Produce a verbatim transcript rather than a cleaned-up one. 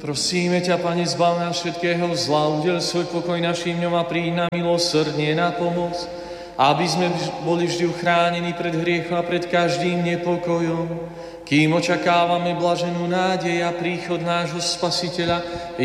Prosíme ťa, Pane, zbav nás všetkého zla, udel svoj pokoj našim ňom a príď nám milosrdne na pomoc, aby sme boli vždy uchránení pred hriechom a pred každým nepokojom, kým očakávame blaženú nádej a príchod nášho Spasiteľa